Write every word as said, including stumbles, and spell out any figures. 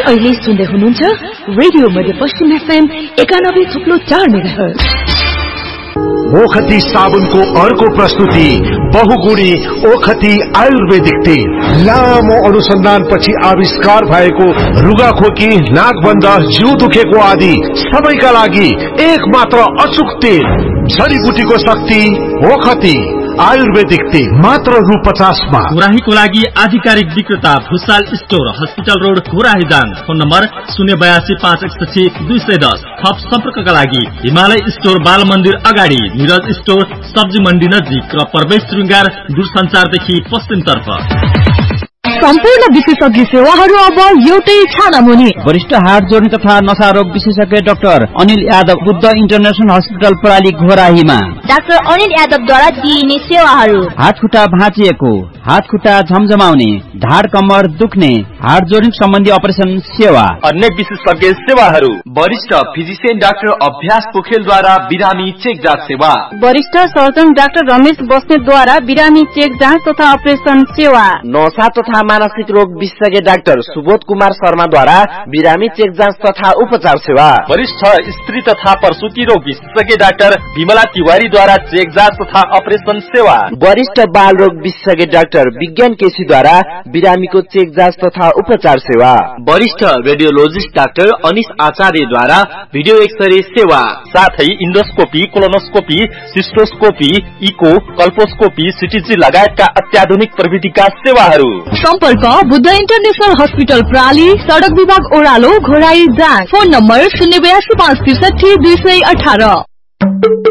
अहिले सुन्दै हुनुहुन्छ रेडियो मध्यपश्चिम एफएम एकानब्बे थुप्लो चार मेगाहर्ज। ओखती साबुनको अर्को प्रस्तुति बहुगुणी ओखती आयुर्वेदिक तेल। लामो अनुसन्धानपछि आविष्कार भएको रुगाखोकी, नाकबन्ध, जिउ दुखेको आदि सबैका लागि एक मात्र अचुक तेल। जडीबुटीको शक्ति ओखती आयुर्वेदिक तेल मात्र रु पचासमा। घोराहीको लागि आधिकारिक विक्रेता Bhusal store, hospital road, Ghorahi Dang. Phone number शून्य बयासी पाँच एकसठी दुई सय दस। थप सम्पर्कका लागि हिमालय स्टोर, बाल मन्दिर अगाडि, निरज स्टोर, सब्जी मण्डी नजिक र प्रवेश श्रृंगार दूरसञ्चारदेखि पश्चिमतर्फ। सम्पूर्ण विशेषज्ञ सेवाहरू अब एउटै छानामुनि। वरिष्ठ हार्ट जोड्ने तथा नशा रोग विशेषज्ञ doctor Anil Yadav, Buddha international hospital प्रणाली घोराहीमा। डाक्टर अनिल यादवद्वारा दिइने सेवाहरू: हात खुट्टा भाँचिएको, हात खुट्टा झमझमाउने, ढाड कम्मर दुख्ने, हार्ट जोड्ने सम्बन्धी अपरेसन सेवा। अन्य विशेषज्ञ सेवाहरू: वरिष्ठ फिजिशियन डाक्टर अभ्यास पोखेलद्वारा बिरामी चेक जाँच सेवा। वरिष्ठ सर्जन डाक्टर रमेश बस्नेतद्वारा बिरामी चेक जाँच तथा अपरेसन सेवा। नशा तथा मानसिक रोग विशेषज्ञ डाक्टर सुबोध कुमार शर्माद्वारा बिरामी चेक जाँच तथा उपचार सेवा। वरिष्ठ स्त्री तथा प्रसूति रोग विशेषज्ञ डाक्टर विमला तिवारीद्वारा चेक जाँच तथा अपरेसन सेवा। वरिष्ठ बाल रोग विशेषज्ञ डाक्टर विज्ञान केसीद्वारा बिरामीको चेक जाँच तथा उपचार सेवा। वरिष्ठ रेडियोलोजिस्ट डाक्टर अनिश आचार्यद्वारा भिडियो एक्सरे सेवा, साथै इन्डोस्कोपी, कोलोनोस्कोपी, सिस्टोस्कोपी, इको, कल्पोस्कोपी, सिटीजी लगायतका अत्याधुनिक प्रविधिका सेवाहरू। सम्पर्क बुद्ध इन्टरनेशनल हस्पिटल प्राली, सड़क विभाग ओह्रालो, घोराही दाङ। फोन नम्बर शून्य बयासी पाँच त्रिसठी दुई सय अठार।